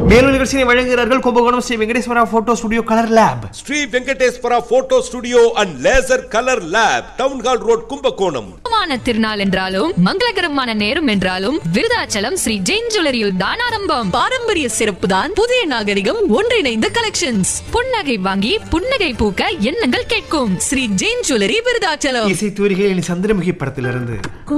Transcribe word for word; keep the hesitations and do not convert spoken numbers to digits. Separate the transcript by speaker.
Speaker 1: மேலும் நிகழ்ச்சியை வழங்குகிறார்கள் Kumbakonam Sri Venkateswara photo studio colour lab.
Speaker 2: Sri Venkateswara photo studio and laser colour lab, town hall road, Kumbakonam.
Speaker 3: திருநாள் என்றாலும் மங்களகரமான நேரம் என்றாலும் விருதாச்சலம் ஸ்ரீ ஜெயின் ஜுவல்லரியில் தான் ஆரம்பம். பாரம்பரிய சிறப்பு தான் புதிய நாகரிகம் ஒன்றிணைந்த கலெக்ஷன்ஸ். புன்னகை வாங்கி புன்னகை பூக்க எண்ணங்கள் கேட்கும் ஸ்ரீ ஜெயின் ஜுவல்லரி விருதாச்சலம்.
Speaker 1: இசை தூரிகையின் சந்திரமுகி படத்திலிருந்து